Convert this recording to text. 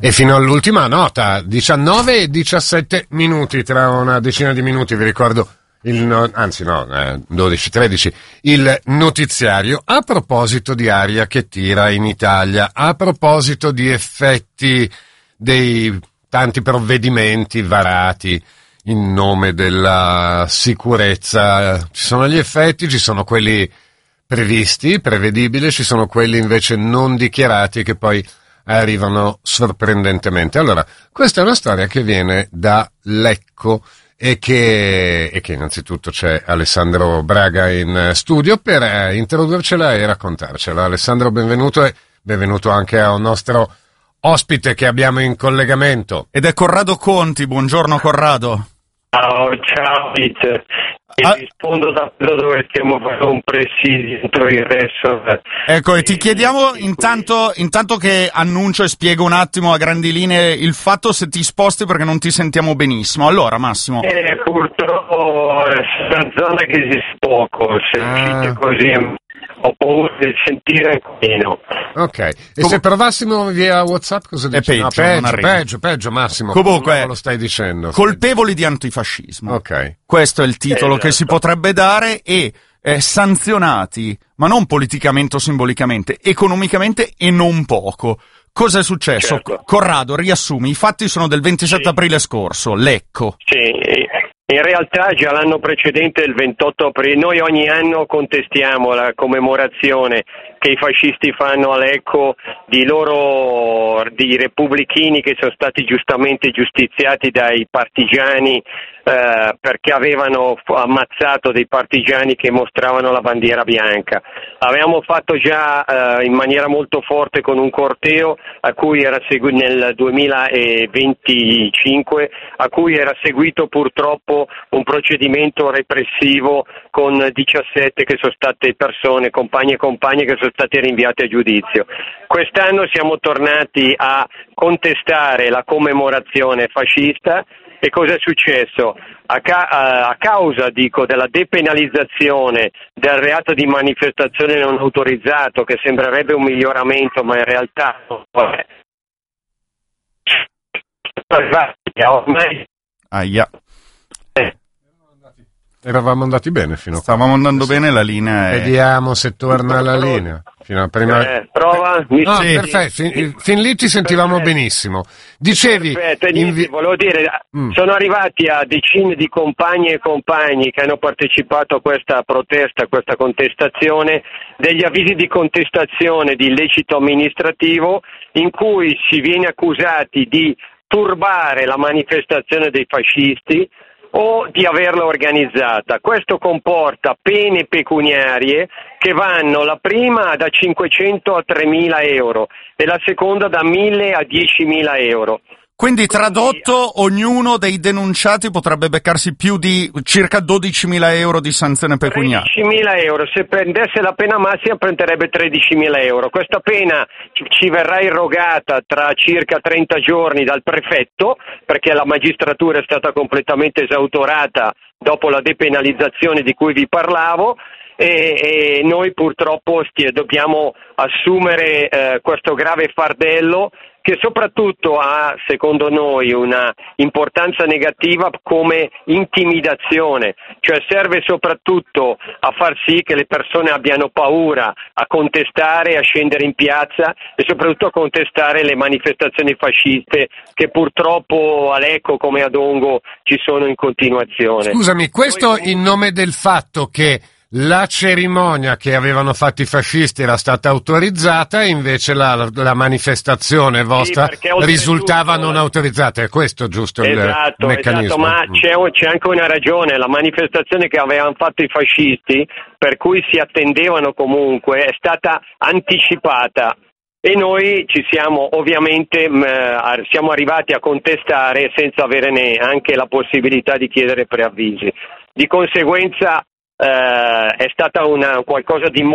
E fino all'ultima nota, 19 e 17 minuti, tra una decina di minuti vi ricordo 12-13, il notiziario a proposito di aria che tira in Italia, a proposito di effetti dei tanti provvedimenti varati in nome della sicurezza. Ci sono gli effetti, ci sono quelli previsti, prevedibili, ci sono quelli invece non dichiarati che poi arrivano sorprendentemente. Allora, questa è una storia che viene da Lecco e che innanzitutto c'è Alessandro Braga in studio per introdurcela e raccontarcela. Alessandro, benvenuto e benvenuto anche a un nostro ospite che abbiamo in collegamento. Ed è Corrado Conti. Buongiorno Corrado. Ciao Peter. Rispondo da dove stiamo facendo un presidio dentro il resto. Ecco, e ti chiediamo intanto che annuncio e spiego un attimo a grandi linee il fatto, se ti sposti perché non ti sentiamo benissimo. Allora Massimo. Purtroppo è una zona che si poco, se uscite così ho paura di sentire meno. Ok, e se provassimo via WhatsApp cosa dici? È Peggio Massimo. Comunque lo stai dicendo. Colpevoli di antifascismo. Ok. Questo è il titolo che si potrebbe dare, e sanzionati, ma non politicamente o simbolicamente, economicamente e non poco. Cosa è successo? Certo. Corrado, riassumi, i fatti sono del 27 aprile scorso, Lecco. Sì, in realtà già l'anno precedente, il 28 aprile, noi ogni anno contestiamo la commemorazione che i fascisti fanno a Lecco di repubblichini che sono stati giustamente giustiziati dai partigiani perché avevano ammazzato dei partigiani che mostravano la bandiera bianca. Avevamo fatto già in maniera molto forte con un corteo a cui era seguito nel 2025, a cui era seguito purtroppo un procedimento repressivo con 17 che sono state persone, compagni e compagne, che sono state rinviate a giudizio. Quest'anno siamo tornati a contestare la commemorazione fascista. E cosa è successo? A causa, della depenalizzazione del reato di manifestazione non autorizzato, che sembrerebbe un miglioramento, ma in realtà non è. Ormai. Ahia. Eravamo andati bene fino a qua. Stavamo andando bene, la linea è... Vediamo se torna la linea. Fino a prima... Prova? Perfetto, fin lì ti sentivamo benissimo. Dicevi... Perfetto, volevo dire, sono arrivati a decine di compagne e compagni che hanno partecipato a questa protesta, a questa contestazione, degli avvisi di contestazione di illecito amministrativo in cui si viene accusati di turbare la manifestazione dei fascisti o di averla organizzata. Questo comporta pene pecuniarie che vanno, la prima da 500 a 3.000 euro e la seconda da 1.000 a 10.000 euro. Quindi tradotto, ognuno dei denunciati potrebbe beccarsi più di circa 12.000 euro di sanzione pecuniaria. 13.000 euro, se prendesse la pena massima prenderebbe 13.000 euro. Questa pena ci verrà irrogata tra circa 30 giorni dal prefetto, perché la magistratura è stata completamente esautorata dopo la depenalizzazione di cui vi parlavo. E noi purtroppo dobbiamo assumere questo grave fardello, che soprattutto ha, secondo noi, una importanza negativa come intimidazione, cioè serve soprattutto a far sì che le persone abbiano paura a contestare, a scendere in piazza e soprattutto a contestare le manifestazioni fasciste che purtroppo a Lecco come a Dongo ci sono in continuazione. Scusami, questo in nome del fatto che la cerimonia che avevano fatto i fascisti era stata autorizzata e invece la manifestazione vostra risultava non autorizzata. È questo giusto il meccanismo? Ma c'è anche una ragione. La manifestazione che avevano fatto i fascisti, per cui si attendevano comunque, è stata anticipata. E noi ci siamo ovviamente siamo arrivati a contestare senza avere neanche la possibilità di chiedere preavvisi. Di conseguenza è stata qualcosa di